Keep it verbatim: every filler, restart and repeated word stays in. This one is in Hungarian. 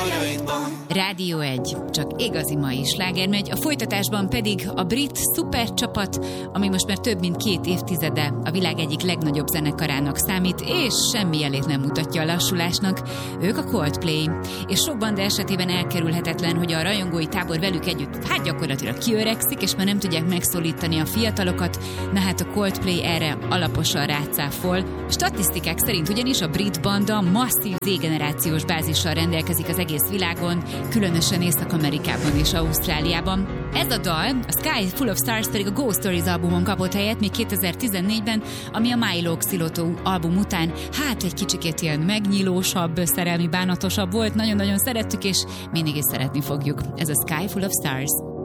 Rádió egy, csak igazi mai sláger megy, a folytatásban pedig a brit szupercsapat, ami most már több mint két évtizede a világ egyik legnagyobb zenekarának számít, és semmi jelét nem mutatja a lassulásnak. Ők a Coldplay, és sok banda esetében elkerülhetetlen, hogy a rajongói tábor velük együtt hát gyakorlatilag kiöregszik, és már nem tudják megszólítani a fiatalokat, na hát a Coldplay erre alaposan rácáfol. Statisztikák szerint ugyanis a brit banda masszív Z-generációs bázissal rendelkezik az egész világon, különösen Észak-Amerikában és Ausztráliában. Ez a dal, a Sky Full of Stars pedig a Ghost Stories albumon kapott helyet még kétezer-tizennégyben, ami a Milo Xilotto album után hát egy kicsikét ilyen megnyílósabb, szerelmi bánatosabb volt, nagyon-nagyon szerettük, és mindig is szeretni fogjuk. Ez a Sky Full of Stars.